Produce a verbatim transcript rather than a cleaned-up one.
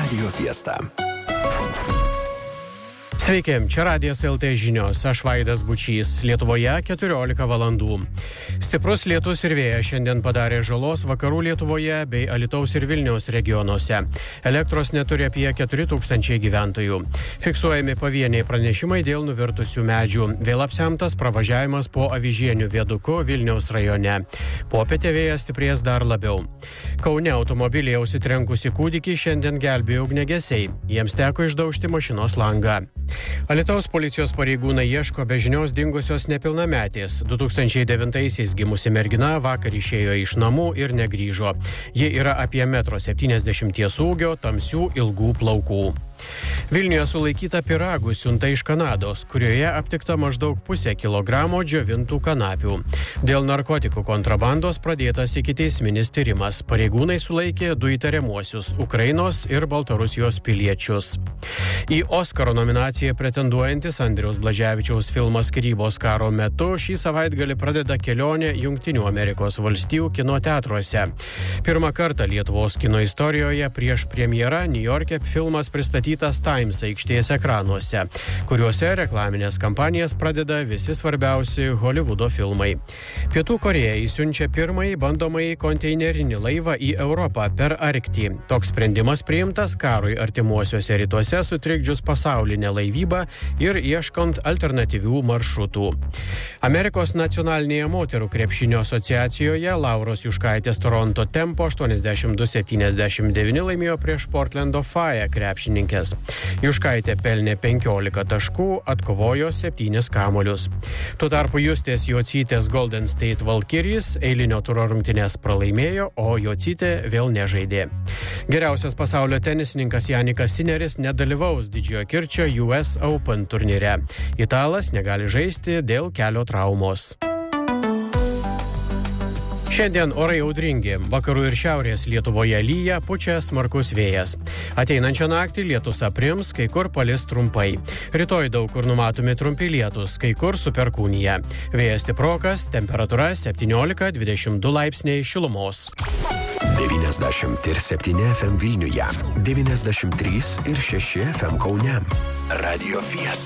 Radio Fiesta. Sveiki, čia Radijas L T žinios, aš Vaidas Bučys, Lietuvoje keturiolika valandų. Stiprus lietus ir vėjas šiandien padarė žalos vakarų Lietuvoje bei Alytaus ir Vilniaus regionuose. Elektros neturi apie keturi tūkstančiai gyventojų. Fiksuojami pavieniai pranešimai dėl nuvirtusių medžių. Vėl apsemtas pravažiavimas po Avižienių viaduku Vilniaus rajone. Popietę vėjas stiprės dar labiau. Kaune automobilyje užsitrenkusi kūdikį šiandien gelbėjo ugniagesiai. Jiems teko išdaužti mašinos langą. Alytaus policijos pareigūnai ieško be žinios dingusios nepilnametės. du tūkstančiai devintaisiais gimusi mergina vakar išėjo iš namų ir negrįžo. Ji yra apie metro septyniasdešimties ūgio, tamsių ilgų plaukų. Vilniuje sulaikyta pyragų siunta iš Kanados, kurioje aptikta maždaug pusę kilogramo džiovintų kanapių. Dėl narkotikų kontrabandos pradėtas ikiteisminis tyrimas. Pareigūnai sulaikė du įtariamuosius – Ukrainos ir Baltarusijos piliečius. Į Oskaro nominaciją pretenduojantis Andriaus Blaževičiaus filmas Skyrybos karo metu šį savaitgalį pradeda kelionę Jungtinių Amerikos valstijų kino teatruose. Pirmą kartą Lietuvos kino istorijoje prieš premjerą Niujorke filmas pristatytas Times aikštės ekranuose, kuriuose reklaminės kampanijas pradeda visi svarbiausi Holivudo filmai. Pietų Korėja įsiunčia pirmąjį bandomąjį konteinerinį laivą į Europą per Arktį. Toks sprendimas priimtas karui artimuosiuose rytuose sutrikdžius pasaulinę laivybą ir ieškant alternatyvių maršrutų. Amerikos nacionalinėje moterų krepšinio asociacijoje Lauros Juškaitės Toronto Tempo aštuoniasdešimt du septyniasdešimt devyni laimėjo prieš Portlando Fire krepšininkės. Juškaitė pelnė penkiolika taškų, atkovojo septynis kamuolius. Tuo tarpu Justės Jocytės Golden State Valkyries eilinio turo rungtynes pralaimėjo, o Jocytė vėl nežaidė. Geriausias pasaulio tenisininkas Janikas Sineris nedalyvaus Didžiojo Kirčio U S Open turnyre. Italas negali žaisti dėl kelio traumos. Šiandien orai audringi. Vakarų ir šiaurės Lietuvoje lyja, pučia smarkus vėjas. Ateinančią naktį lietus aprims, kai kur palis trumpai. Rytoj daug kur numatomi trumpi lietus, kai kur su perkūnija. Vėjas stiprokas, temperatūra septyniolika dvidešimt du laipsniai šilumos. devyniasdešimt septyni F M Vilniuje, devyniasdešimt trys ir šeši F M Kaune. Radio Fiesta.